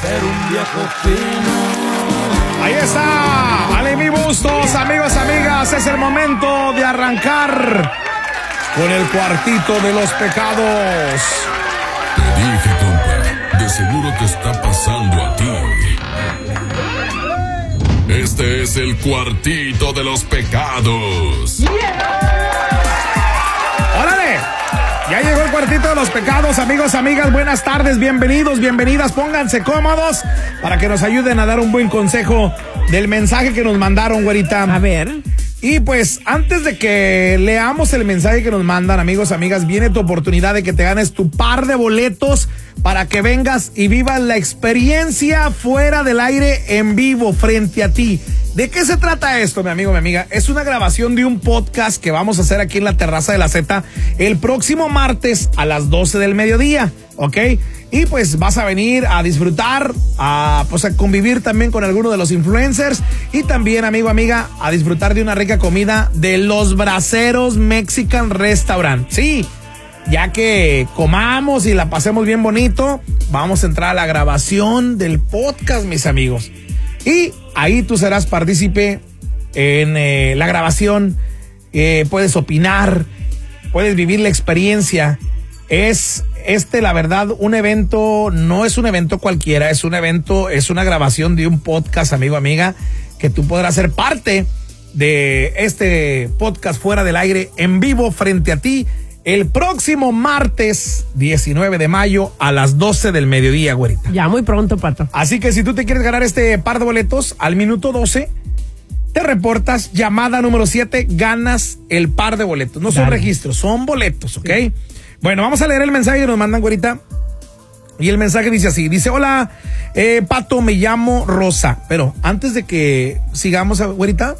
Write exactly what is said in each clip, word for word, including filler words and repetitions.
ser un viejo fino. Ahí está, vale mi bustos, amigos, amigas, es el momento de arrancar con el cuartito de los pecados. Te dije, compa, de seguro te está pasando a ti. Este es el cuartito de los pecados. ¡Órale! Ya llegó el cuartito de los pecados, amigos, amigas, buenas tardes, bienvenidos, bienvenidas, pónganse cómodos para que nos ayuden a dar un buen consejo del mensaje que nos mandaron, güerita. A ver. Y pues, antes de que leamos el mensaje que nos mandan, amigos, amigas, viene tu oportunidad de que te ganes tu par de boletos para que vengas y vivas la experiencia fuera del aire en vivo frente a ti. ¿De qué se trata esto, mi amigo, mi amiga? Es una grabación de un podcast que vamos a hacer aquí en la terraza de la Z el próximo martes a las doce del mediodía, ¿ok? Y pues vas a venir a disfrutar, a, pues a convivir también con alguno de los influencers y también, amigo, amiga, a disfrutar de una rica comida de Los Braceros Mexican Restaurant. Sí, ya que comamos y la pasemos bien bonito, vamos a entrar a la grabación del podcast, mis amigos. Y ahí tú serás partícipe en eh, la grabación, eh, puedes opinar, puedes vivir la experiencia. Es este, la verdad, un evento, no es un evento cualquiera, es un evento, es una grabación de un podcast, amigo, amiga, que tú podrás ser parte de este podcast fuera del aire en vivo frente a ti el próximo martes diecinueve de mayo a las doce del mediodía, güerita. Ya muy pronto, Pato. Así que si tú te quieres ganar este par de boletos, al minuto doce te reportas, llamada número siete, ganas el par de boletos. No son Dale. registros, son boletos, ¿ok? Sí. Bueno, vamos a leer el mensaje que nos mandan, güerita. Y el mensaje dice así, dice, hola, eh, Pato, me llamo Rosa. Pero antes de que sigamos, güerita,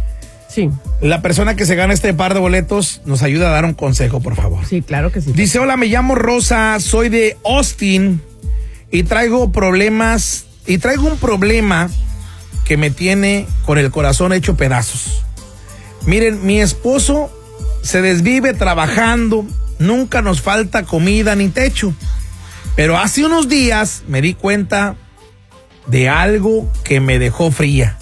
Sí, la persona que se gana este par de boletos nos ayuda a dar un consejo, por favor. sí, claro que sí. Dice, hola, me llamo Rosa, soy de Austin y traigo problemas, y traigo un problema que me tiene con el corazón hecho pedazos. Miren, mi esposo se desvive trabajando, nunca nos falta comida ni techo, pero hace unos días me di cuenta de algo que me dejó fría.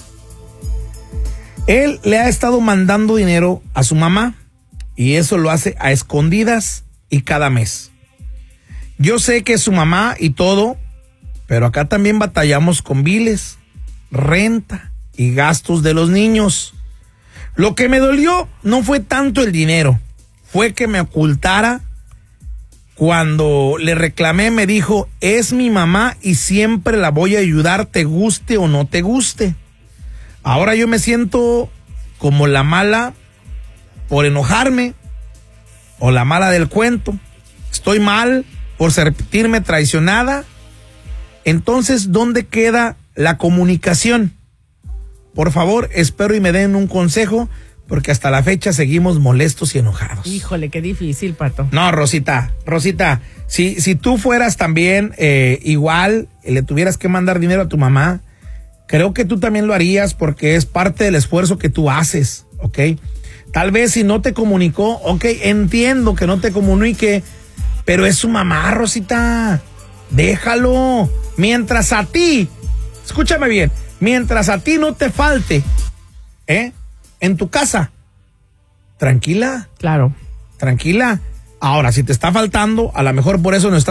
Él le ha estado mandando dinero a su mamá y eso lo hace a escondidas y cada mes. Yo sé que es su mamá y todo, pero acá también batallamos con biles, renta y gastos de los niños. Lo que me dolió no fue tanto el dinero, fue que me ocultara. Cuando le reclamé me dijo, es mi mamá y siempre la voy a ayudar, te guste o no te guste. Ahora yo me siento como la mala por enojarme o la mala del cuento. Estoy mal por sentirme traicionada. Entonces, ¿dónde queda la comunicación? Por favor, espero y me den un consejo porque hasta la fecha seguimos molestos y enojados. Híjole, qué difícil, Pato. No, Rosita, Rosita, si, si tú fueras también eh, igual, le tuvieras que mandar dinero a tu mamá, creo que tú también lo harías porque es parte del esfuerzo que tú haces, ¿ok? Tal vez si no te comunicó, ok, entiendo que no te comunique, pero es su mamá, Rosita. Déjalo. Mientras a ti, escúchame bien, mientras a ti no te falte, ¿eh? En tu casa, tranquila. Claro. Tranquila. Ahora, si te está faltando, a lo mejor por eso no está